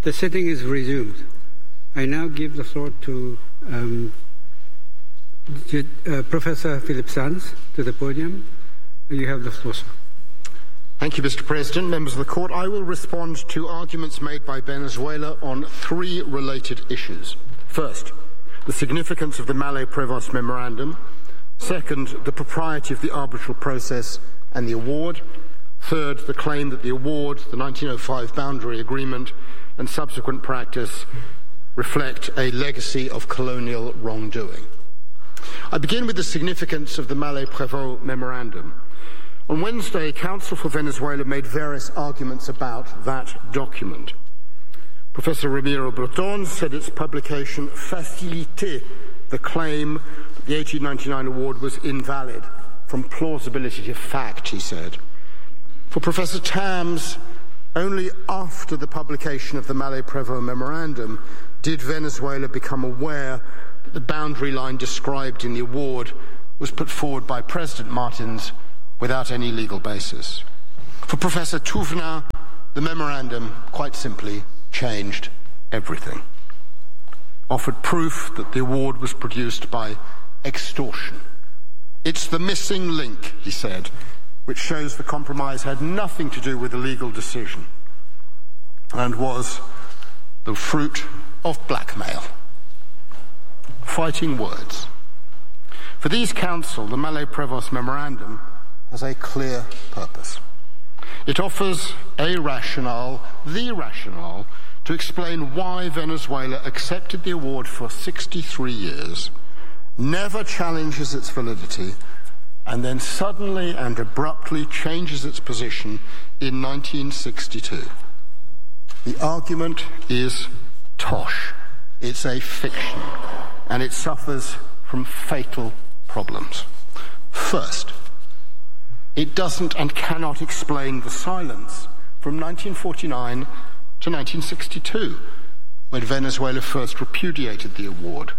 The sitting is resumed. I now give the floor to Professor Philip Sands, to the podium. You have the floor, sir. Thank you, Mr. President. Members of the Court, I will respond to arguments made by Venezuela on three related issues. First, the significance of the Malet-Prevost Memorandum. Second, the propriety of the arbitral process and the award. Third, the claim that the award, the 1905 boundary agreement, and subsequent practice reflect a legacy of colonial wrongdoing. I begin with the significance of the Malet-Prevost Memorandum. On Wednesday, Counsel for Venezuela made various arguments about that document. Professor Ramiro Breton said its publication facilitated the claim that the 1899 award was invalid from plausibility to fact, he said. For Professor Tams, only after the publication of the Malet-Prevost Memorandum did Venezuela become aware that the boundary line described in the award was put forward by President Martins without any legal basis. For Professor Touvenin, the memorandum, quite simply, changed everything. Offered proof that the award was produced by extortion. It's the missing link, he said, which shows the compromise had nothing to do with a legal decision and was the fruit of blackmail. Fighting words. For these counsel, the Malet-Prevost Memorandum has a clear purpose. It offers a rationale, the rationale, to explain why Venezuela accepted the award for 63 years, never challenges its validity, and then suddenly and abruptly changes its position in 1962. The argument is tosh. It's a fiction, and it suffers from fatal problems. First, it doesn't and cannot explain the silence from 1949 to 1962, when Venezuela first repudiated the award.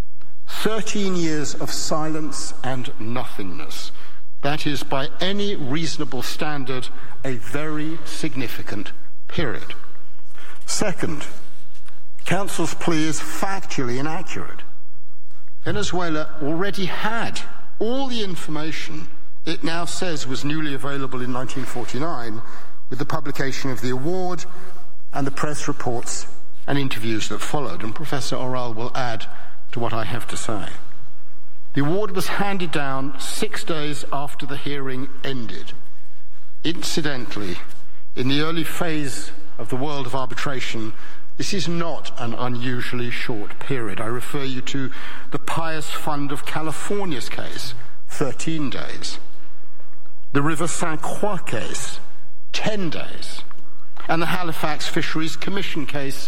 13 years of silence and nothingness. That is, by any reasonable standard, a very significant period. Second, Counsel's plea is factually inaccurate. Venezuela already had all the information it now says was newly available in 1949 with the publication of the award and the press reports and interviews that followed, and Professor Oral will add to what I have to say. The award was handed down 6 days after the hearing ended. Incidentally, in the early phase of the world of arbitration, this is not an unusually short period. I refer you to the Pious Fund of California's case, 13 days. The River St. Croix case, 10 days. And the Halifax Fisheries Commission case,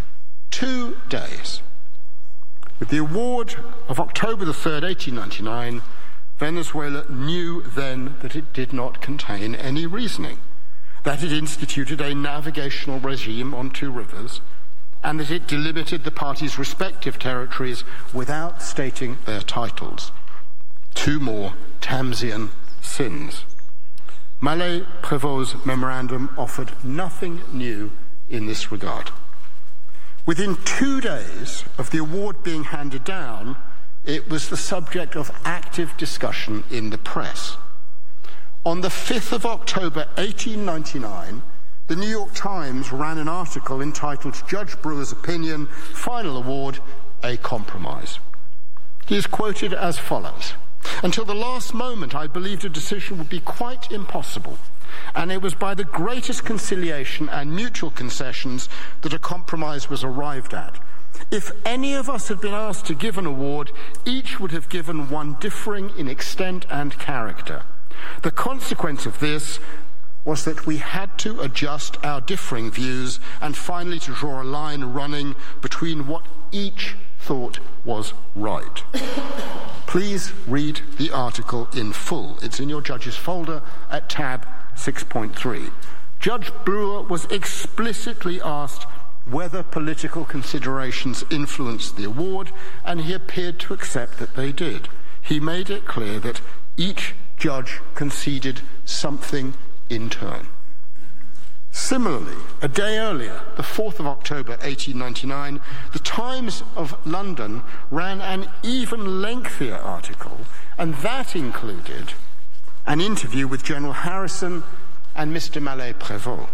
2 days. With the award of October the 3rd, 1899, Venezuela knew then that it did not contain any reasoning, that it instituted a navigational regime on 2 rivers, and that it delimited the parties' respective territories without stating their titles. 2 more Tamsian sins. Malet-Prevost's memorandum offered nothing new in this regard. Within 2 days of the award being handed down, it was the subject of active discussion in the press. On the 5th of October 1899, the New York Times ran an article entitled Judge Brewer's Opinion, Final Award, a Compromise. He is quoted as follows: "Until the last moment, I believed a decision would be quite impossible, and it was by the greatest conciliation and mutual concessions that a compromise was arrived at. If any of us had been asked to give an award, each would have given one differing in extent and character. The consequence of this was that we had to adjust our differing views and finally to draw a line running between what each thought was right." Please read the article in full. It's in your judge's folder at tab 6.3. Judge Brewer was explicitly asked whether political considerations influenced the award, and he appeared to accept that they did. He made it clear that each judge conceded something in turn. Similarly, a day earlier, the 4th of October 1899, the Times of London ran an even lengthier article, and that included an interview with General Harrison and Mr. Malet-Prévost.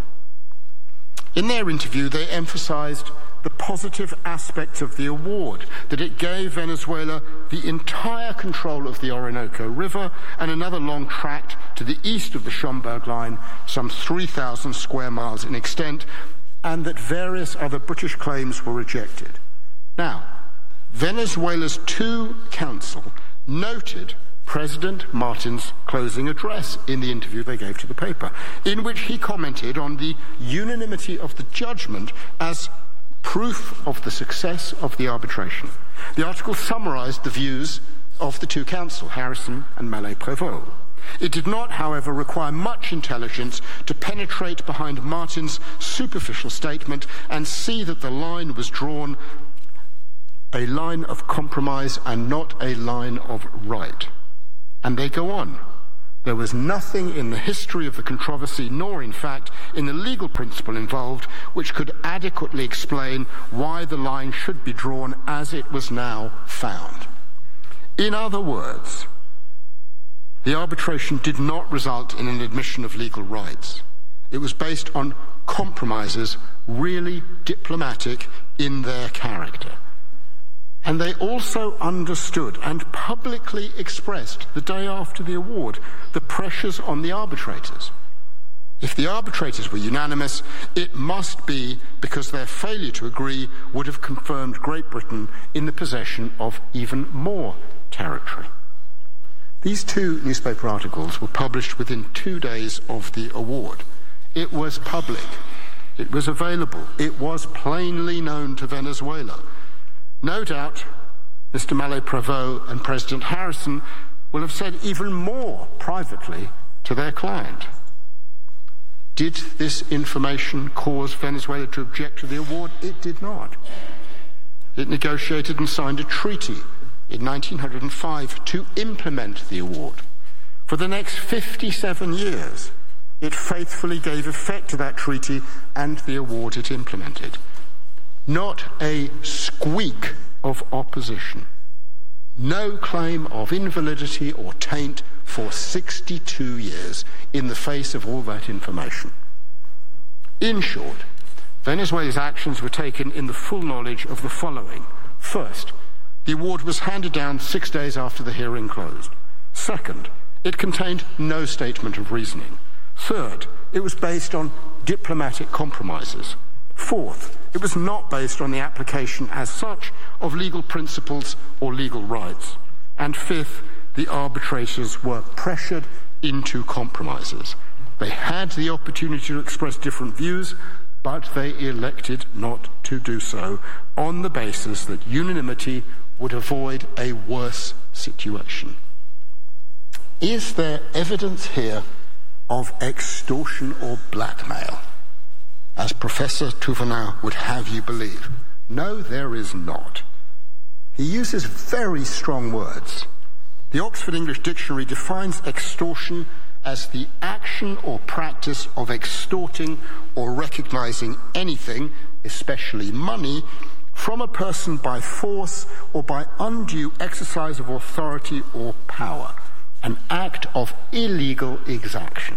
In their interview, they emphasized the positive aspects of the award, that it gave Venezuela the entire control of the Orinoco River and another long tract to the east of the Schomburg Line, some 3,000 square miles in extent, and that various other British claims were rejected. Now, Venezuela's II Council noted President Martin's closing address in the interview they gave to the paper, in which he commented on the unanimity of the judgment as proof of the success of the arbitration. The article summarized the views of the II Council, Harrison and Malet-Prévost. It did not, however, require much intelligence to penetrate behind Martin's superficial statement and see that the line was drawn a line of compromise and not a line of right. And they go on. There was nothing in the history of the controversy, nor in fact in the legal principle involved, which could adequately explain why the line should be drawn as it was now found. In other words, the arbitration did not result in an admission of legal rights. It was based on compromises, really diplomatic in their character. And they also understood and publicly expressed the day after the award the pressures on the arbitrators. If the arbitrators were unanimous, it must be because their failure to agree would have confirmed Great Britain in the possession of even more territory. These two newspaper articles were published within 2 days of the award. It was public. It was available. It was plainly known to Venezuela. No doubt, Mr. Malet-Prévost and President Harrison will have said even more privately to their client. Did this information cause Venezuela to object to the award? It did not. It negotiated and signed a treaty in 1905 to implement the award. For the next 57 years, it faithfully gave effect to that treaty and the award it implemented. Not a squeak of opposition. No claim of invalidity or taint for 62 years in the face of all that information. In short, Venezuela's actions were taken in the full knowledge of the following. First, the award was handed down 6 days after the hearing closed. Second, it contained no statement of reasoning. Third, it was based on diplomatic compromises. Fourth, it was not based on the application as such of legal principles or legal rights. And fifth, the arbitrators were pressured into compromises. They had the opportunity to express different views, but they elected not to do so on the basis that unanimity would avoid a worse situation. Is there evidence here of extortion or blackmail, as Professor Thévenin would have you believe? No, there is not. He uses very strong words. The Oxford English Dictionary defines extortion as the action or practice of extorting or recognizing anything, especially money, from a person by force or by undue exercise of authority or power, an act of illegal exaction.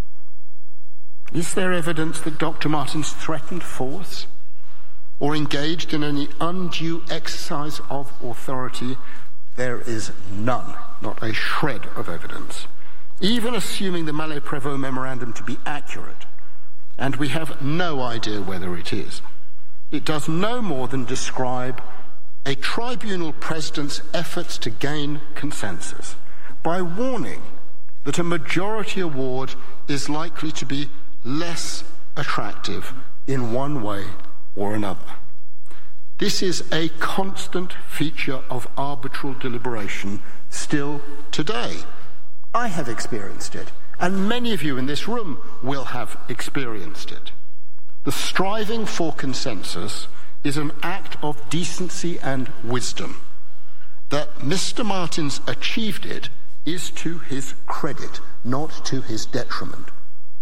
Is there evidence that Dr. Martins threatened force or engaged in any undue exercise of authority? There is none, not a shred of evidence. Even assuming the Malet-Prévost memorandum to be accurate, and we have no idea whether it is, it does no more than describe a tribunal president's efforts to gain consensus by warning that a majority award is likely to be less attractive in one way or another. This is a constant feature of arbitral deliberation still today. I have experienced it, and many of you in this room will have experienced it. The striving for consensus is an act of decency and wisdom. That Mr. Martins achieved it is to his credit, not to his detriment.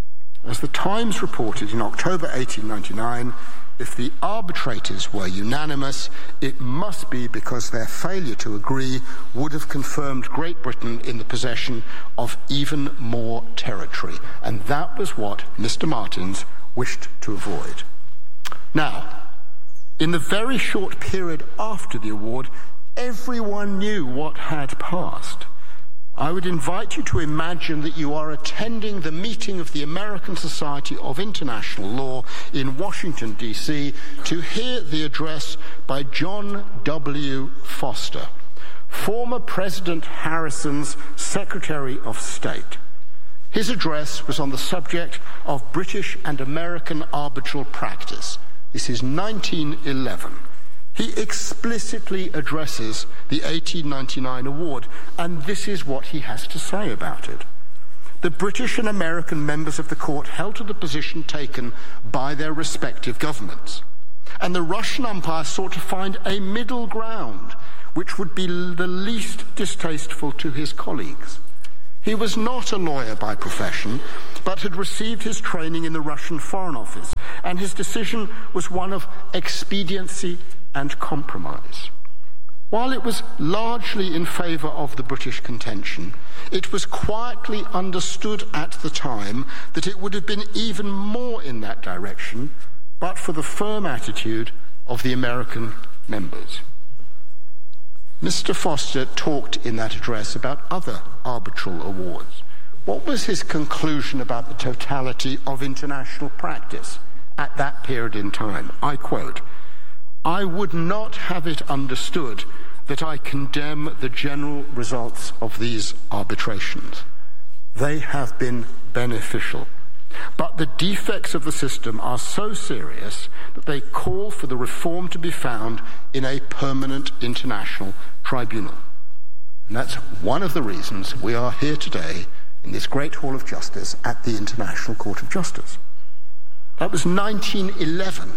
As the Times reported in October 1899, if the arbitrators were unanimous, it must be because their failure to agree would have confirmed Great Britain in the possession of even more territory. And that was what Mr. Martins wished to avoid. Now, in the very short period after the award, everyone knew what had passed. I would invite you to imagine that you are attending the meeting of the American Society of International Law in Washington, D.C., to hear the address by John W. Foster, former President Harrison's Secretary of State. His address was on the subject of British and American arbitral practice. This is 1911. He explicitly addresses the 1899 award, and this is what he has to say about it. The British and American members of the court held to the position taken by their respective governments, and the Russian umpire sought to find a middle ground which would be the least distasteful to his colleagues. He was not a lawyer by profession, but had received his training in the Russian Foreign Office, and his decision was one of expediency and compromise. While it was largely in favour of the British contention, it was quietly understood at the time that it would have been even more in that direction but for the firm attitude of the American members. Mr. Foster talked in that address about other arbitral awards. What was his conclusion about the totality of international practice at that period in time? I quote, "I would not have it understood that I condemn the general results of these arbitrations. They have been beneficial. But the defects of the system are so serious that they call for the reform to be found in a permanent international tribunal." And that's one of the reasons we are here today in this great Hall of Justice at the International Court of Justice. That was 1911.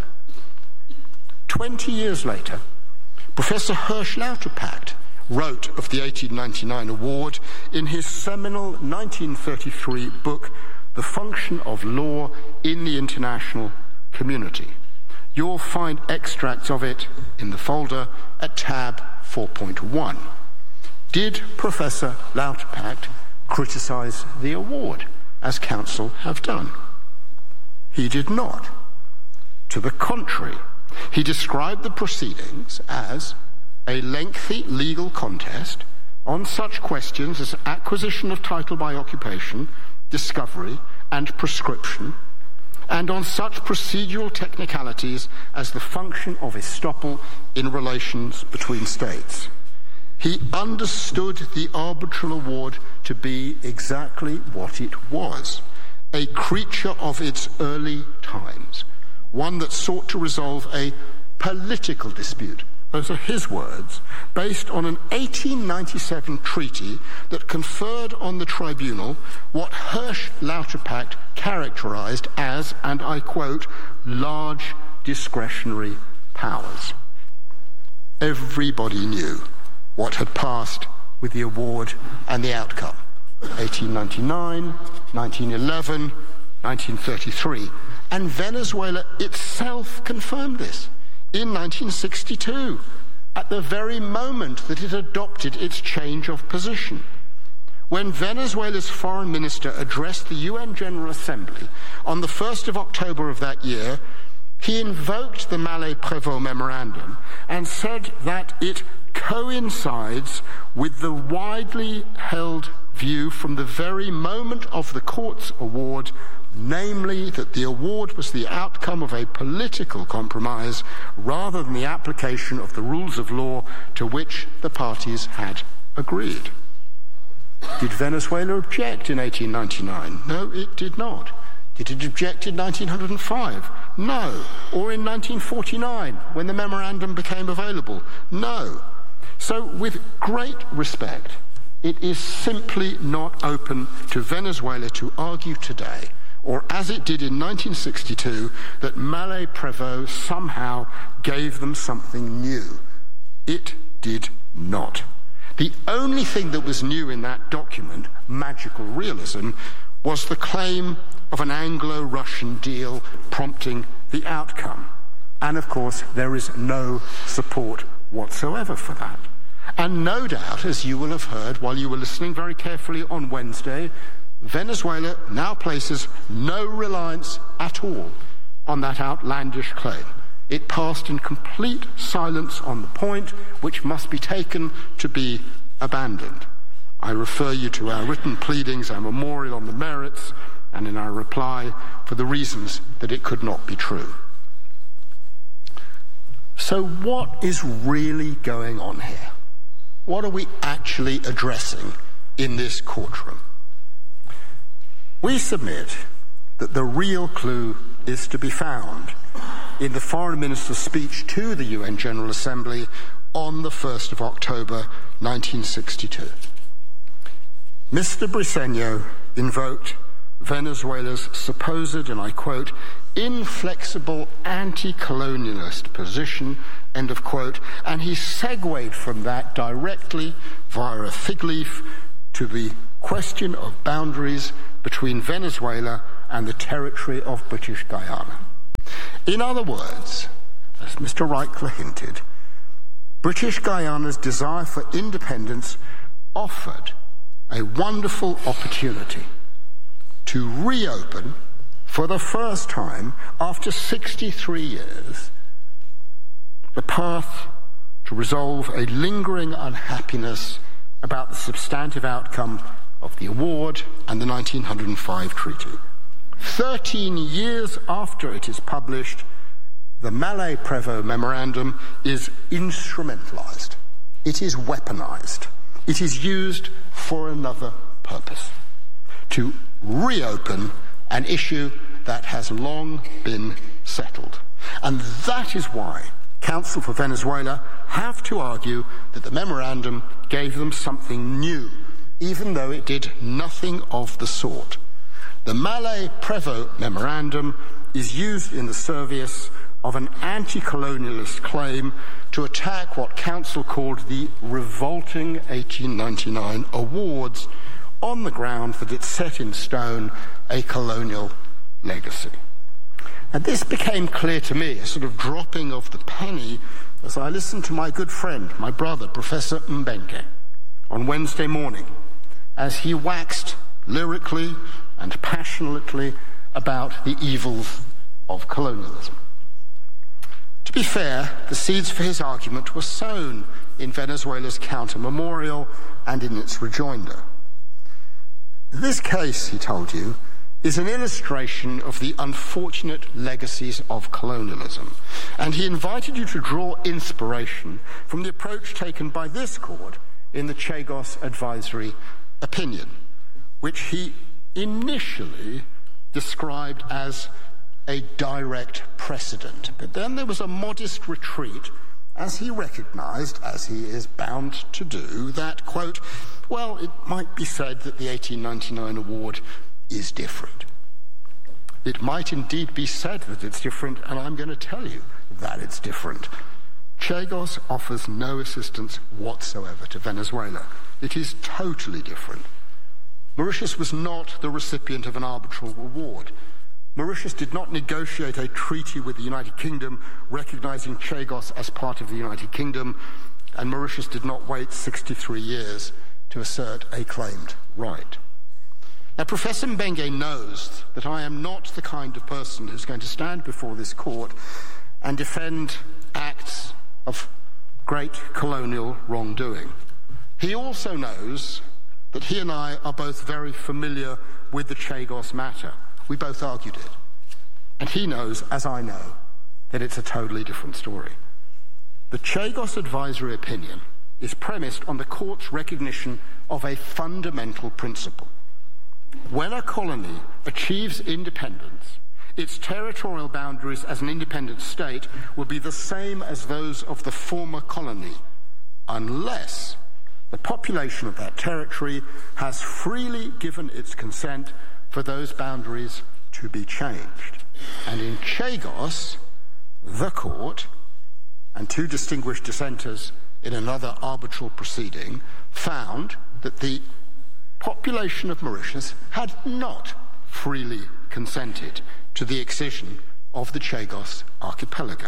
20 years later, Professor Hersch Lauterpacht wrote of the 1899 award in his seminal 1933 book, The Function of Law in the International Community. You'll find extracts of it in the folder at tab 4.1. Did Professor Lauterpacht criticize the award, as counsel have done? He did not. To the contrary, he described the proceedings as a lengthy legal contest on such questions as acquisition of title by occupation, discovery, and prescription, and on such procedural technicalities as the function of estoppel in relations between states. He understood the arbitral award to be exactly what it was, a creature of its early times, one that sought to resolve a political dispute, those are his words, based on an 1897 treaty that conferred on the tribunal what Hersch Lauterpacht characterized as, and I quote, large discretionary powers. Everybody knew what had passed with the award and the outcome. 1899, 1911, 1933. And Venezuela itself confirmed this in 1962, at the very moment that it adopted its change of position. When Venezuela's foreign minister addressed the UN General Assembly on the 1st of October of that year, he invoked the Malet-Prévost Memorandum and said that it coincides with the widely held view from the very moment of the court's award, namely that the award was the outcome of a political compromise rather than the application of the rules of law to which the parties had agreed. Did Venezuela object in 1899? No, it did not. Did it object in 1905? No. Or in 1949, when the memorandum became available? No. So, with great respect, it is simply not open to Venezuela to argue today, or as it did in 1962, that Malet-Prévost somehow gave them something new. It did not. The only thing that was new in that document, magical realism, was the claim of an Anglo-Russian deal prompting the outcome. And of course, there is no support whatsoever for that. And no doubt, as you will have heard while you were listening very carefully on Wednesday, Venezuela now places no reliance at all on that outlandish claim. It passed in complete silence on the point, which must be taken to be abandoned. I refer you to our written pleadings, our memorial on the merits, and in our reply for the reasons that it could not be true. So what is really going on here? What are we actually addressing in this courtroom? We submit that the real clue is to be found in the Foreign Minister's speech to the UN General Assembly on the 1st of October 1962. Mr. Briceño invoked Venezuela's supposed, and I quote, inflexible anti-colonialist position, end of quote, and he segued from that directly via a fig leaf to the question of boundaries between Venezuela and the territory of British Guyana. In other words, as Mr. Reichler hinted, British Guyana's desire for independence offered a wonderful opportunity to reopen, for the first time after 63 years, the path to resolve a lingering unhappiness about the substantive outcome of the award and the 1905 treaty. 13 years after it is published, the Malet-Prévost Memorandum is instrumentalized. It is weaponized. It is used for another purpose, to reopen an issue that has long been settled. And that is why Counsel for Venezuela have to argue that the memorandum gave them something new, even though it did nothing of the sort. The Malet-Prévost Memorandum is used in the service of an anti-colonialist claim to attack what Council called the revolting 1899 awards on the ground that it set in stone a colonial legacy. And this became clear to me, a sort of dropping of the penny, as I listened to my good friend, my brother, Professor Mbengue, on Wednesday morning, as he waxed lyrically and passionately about the evils of colonialism. To be fair, the seeds for his argument were sown in Venezuela's counter-memorial and in its rejoinder. This case, he told you, is an illustration of the unfortunate legacies of colonialism, and he invited you to draw inspiration from the approach taken by this court in the Chagos advisory opinion, which he initially described as a direct precedent. But then there was a modest retreat as he recognized, as he is bound to do, that, quote, well, it might be said that the 1899 award is different. It might indeed be said that it's different, and I'm going to tell you that it's different. Chagos offers no assistance whatsoever to Venezuela. It is totally different. Mauritius was not the recipient of an arbitral award. Mauritius did not negotiate a treaty with the United Kingdom recognizing Chagos as part of the United Kingdom, and Mauritius did not wait 63 years to assert a claimed right. Now, Professor Mbengue knows that I am not the kind of person who's going to stand before this court and defend acts of great colonial wrongdoing. He also knows that he and I are both very familiar with the Chagos matter. We both argued it. And he knows, as I know, that it's a totally different story. The Chagos advisory opinion is premised on the court's recognition of a fundamental principle. When a colony achieves independence, its territorial boundaries as an independent state will be the same as those of the former colony, unless the population of that territory has freely given its consent for those boundaries to be changed. And in Chagos, the court, and two distinguished dissenters in another arbitral proceeding, found that the population of Mauritius had not freely consented to the excision of the Chagos archipelago.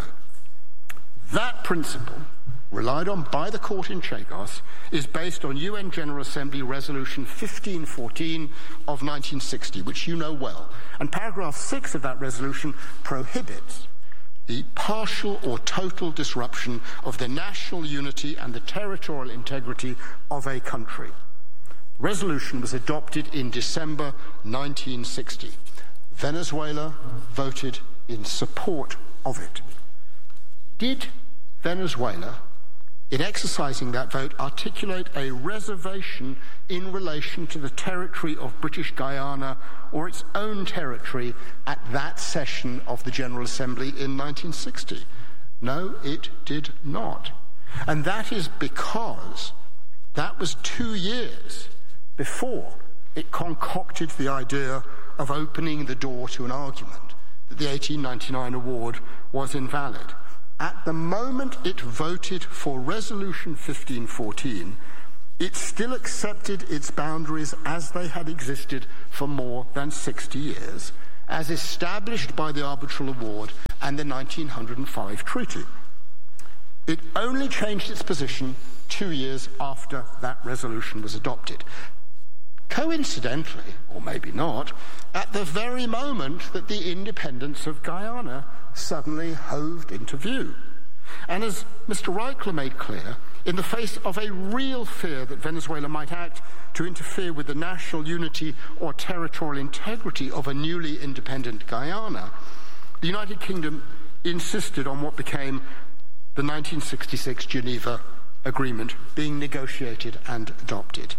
That principle, relied on by the court in Chagos, is based on UN General Assembly Resolution 1514 of 1960, which you know well. And paragraph 6 of that resolution prohibits the partial or total disruption of the national unity and the territorial integrity of a country. The resolution was adopted in December 1960. Venezuela voted in support of it. Did Venezuela, in exercising that vote, articulate a reservation in relation to the territory of British Guyana or its own territory at that session of the General Assembly in 1960? No, it did not. And that is because that was 2 years before it concocted the idea of opening the door to an argument that the 1899 award was invalid. At the moment it voted for Resolution 1514, it still accepted its boundaries as they had existed for more than 60 years, as established by the Arbitral Award and the 1905 Treaty. It only changed its position 2 years after that resolution was adopted. Coincidentally, or maybe not, at the very moment that the independence of Guyana suddenly hoved into view. And as Mr. Reichler made clear, in the face of a real fear that Venezuela might act to interfere with the national unity or territorial integrity of a newly independent Guyana, the United Kingdom insisted on what became the 1966 Geneva Agreement being negotiated and adopted.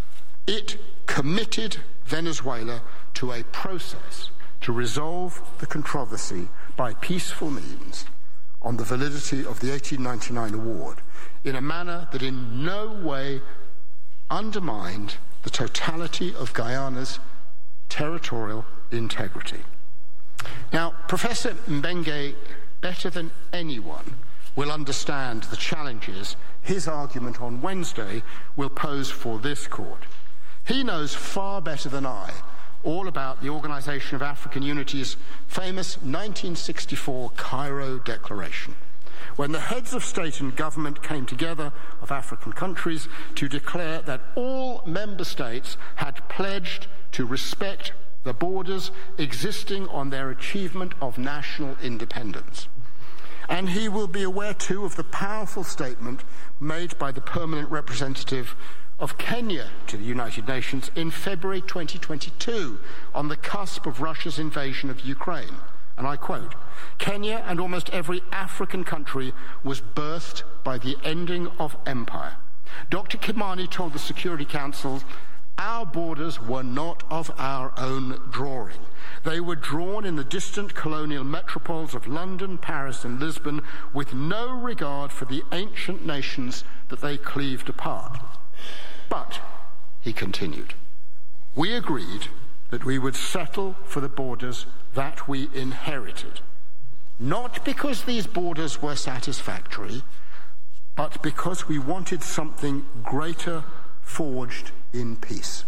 It committed Venezuela to a process to resolve the controversy by peaceful means on the validity of the 1899 award in a manner that in no way undermined the totality of Guyana's territorial integrity. Now, Professor Mbenge, better than anyone, will understand the challenges his argument on Wednesday will pose for this court. He knows far better than I all about the Organization of African Unity's famous 1964 Cairo Declaration, when the heads of state and government came together of African countries to declare that all member states had pledged to respect the borders existing on their achievement of national independence. And he will be aware too of the powerful statement made by the permanent representative of Kenya to the United Nations in February 2022 on the cusp of Russia's invasion of Ukraine. And I quote, "Kenya and almost every African country was birthed by the ending of empire. Dr. Kimani told the Security Council, our borders were not of our own drawing. They were drawn in the distant colonial metropoles of London, Paris, and Lisbon with no regard for the ancient nations that they cleaved apart. But," he continued, "we agreed that we would settle for the borders that we inherited, not because these borders were satisfactory, but because we wanted something greater forged in peace.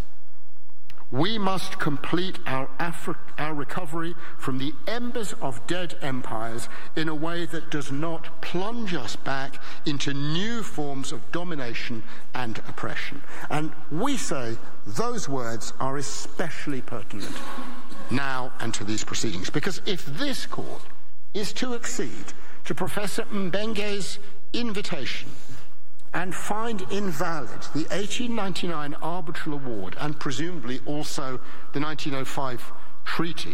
We must complete our recovery from the embers of dead empires in a way that does not plunge us back into new forms of domination and oppression." And we say those words are especially pertinent now and to these proceedings, because if this court is to accede to Professor Mbenge's invitation and find invalid the 1899 Arbitral Award and presumably also the 1905 Treaty,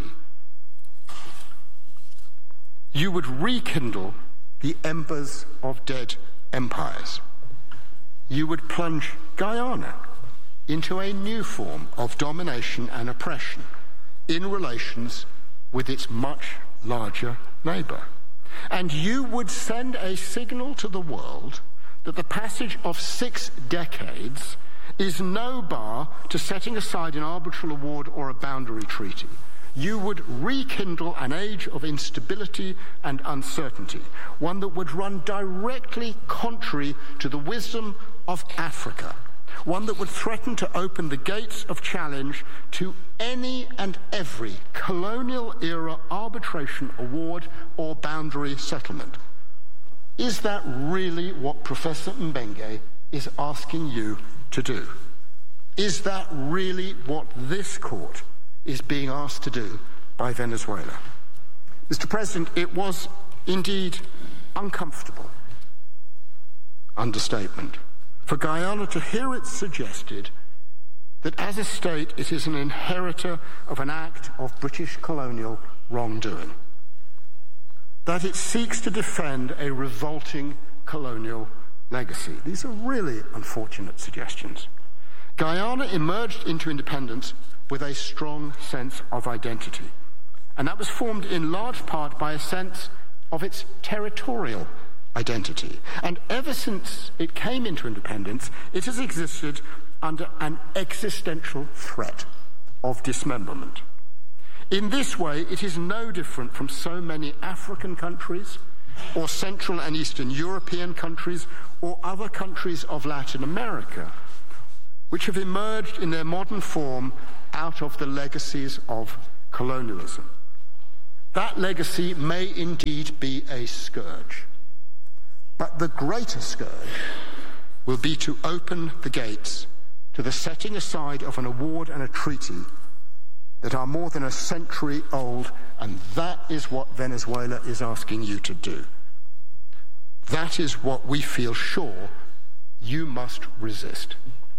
you would rekindle the embers of dead empires. You would plunge Guyana into a new form of domination and oppression in relations with its much larger neighbour. And you would send a signal to the world that the passage of 6 decades is no bar to setting aside an arbitral award or a boundary treaty. You would rekindle an age of instability and uncertainty, one that would run directly contrary to the wisdom of Africa one that would threaten to open the gates of challenge to any and every colonial-era arbitration award or boundary settlement. Is that really what Professor Mbenge is asking you to do? Is that really what this court is being asked to do by Venezuela? Mr. President, it was indeed uncomfortable, understatement, for Guyana to hear it suggested that as a state it is an inheritor of an act of British colonial wrongdoing, that it seeks to defend a revolting colonial legacy. These are really unfortunate suggestions. Guyana emerged into independence with a strong sense of identity, and that was formed in large part by a sense of its territorial identity. And ever since it came into independence, it has existed under an existential threat of dismemberment. In this way, it is no different from so many African countries, or Central and Eastern European countries, or other countries of Latin America, which have emerged in their modern form out of the legacies of colonialism. That legacy may indeed be a scourge, but the greater scourge will be to open the gates to the setting aside of an award and a treaty that are more than a century old, and that is what Venezuela is asking you to do. That is what we feel sure you must resist.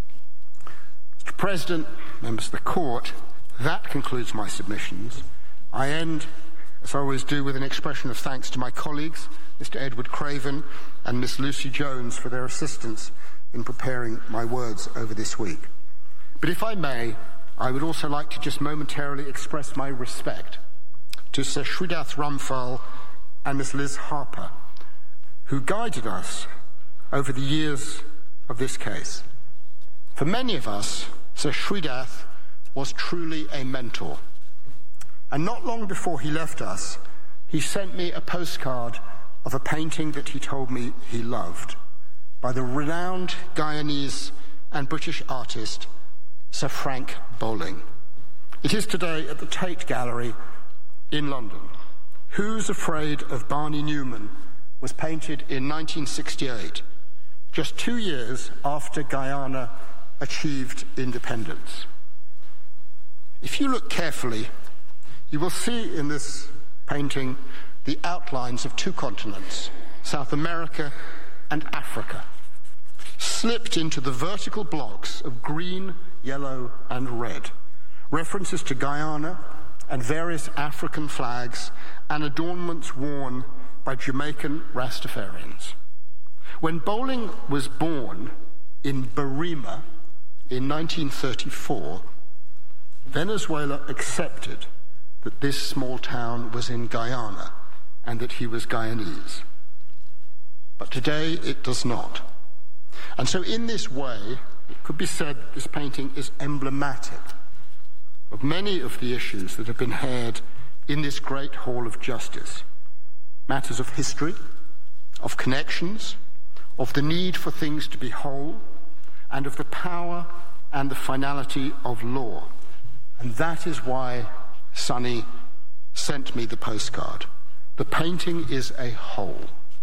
Mr. President, members of the Court, that concludes my submissions. I end, as I always do, with an expression of thanks to my colleagues, Mr. Edward Craven and Miss Lucy Jones, for their assistance in preparing my words over this week. But if I may, I would also like to just momentarily express my respect to Sir Shridath Ramphal and Miss Liz Harper, who guided us over the years of this case. For many of us, Sir Shridath was truly a mentor. And not long before he left us, he sent me a postcard of a painting that he told me he loved by the renowned Guyanese and British artist Sir Frank Bowling. It is today at the Tate Gallery in London. Who's Afraid of Barney Newman was painted in 1968, just 2 years after Guyana achieved independence. If you look carefully, you will see in this painting the outlines of two continents, South America and Africa, slipped into the vertical blocks of green, yellow, and red, references to Guyana and various African flags, and adornments worn by Jamaican Rastafarians. When Bowling was born in Barima in 1934, Venezuela accepted that this small town was in Guyana and that he was Guyanese. But today it does not. And so in this way, it could be said that this painting is emblematic of many of the issues that have been heard in this great hall of justice. Matters of history, of connections, of the need for things to be whole, and of the power and the finality of law. And that is why Sonny sent me the postcard. The painting is a whole,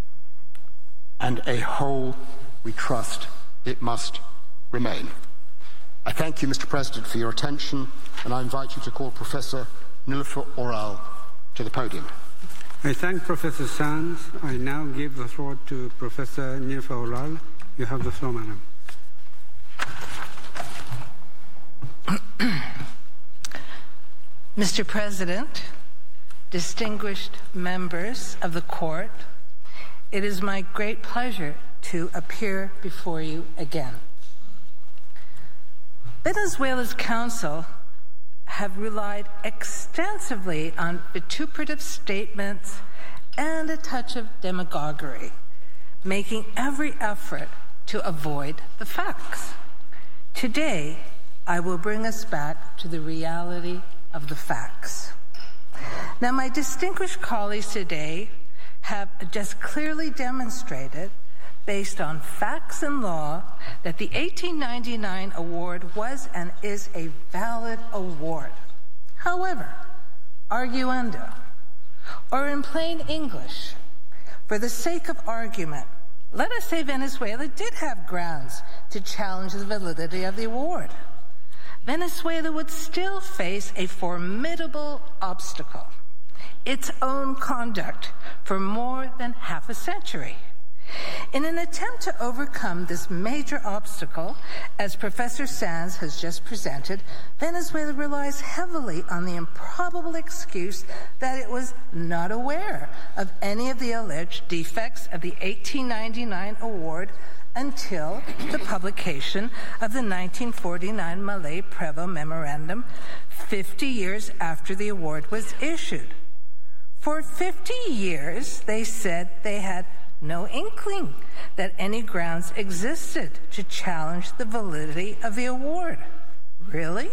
and a whole we trust it must remain. I thank you, Mr. President, for your attention, and I invite you to call Professor Niloufar Oral to the podium. I thank Professor Sands. I now give the floor to Professor Niloufar Oral. You have the floor, madam. Mr. President, distinguished members of the Court, it is my great pleasure to appear before you again. Venezuela's counsel have relied extensively on vituperative statements and a touch of demagoguery, making every effort to avoid the facts. Today, I will bring us back to the reality of the facts. Now, my distinguished colleagues today have just clearly demonstrated based on facts and law, that the 1899 award was and is a valid award. However, arguendo, or in plain English, for the sake of argument, let us say Venezuela did have grounds to challenge the validity of the award. Venezuela would still face a formidable obstacle: its own conduct for more than half a century. In an attempt to overcome this major obstacle, as Professor Sands has just presented, Venezuela relies heavily on the improbable excuse that it was not aware of any of the alleged defects of the 1899 award until the publication of the 1949 Mallet-Prevost Memorandum, 50 years after the award was issued. For 50 years, they said they had no inkling that any grounds existed to challenge the validity of the award. Really?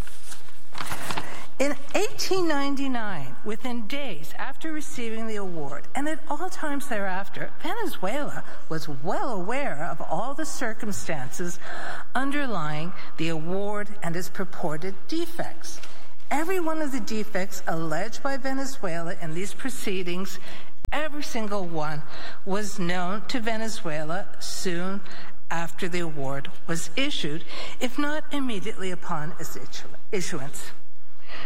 In 1899, within days after receiving the award, and at all times thereafter, Venezuela was well aware of all the circumstances underlying the award and its purported defects. Every one of the defects alleged by Venezuela in these proceedings, every single one, was known to Venezuela soon after the award was issued, if not immediately upon its issuance.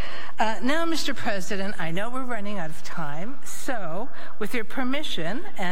Now, Mr. President, I know we're running out of time, so with your permission,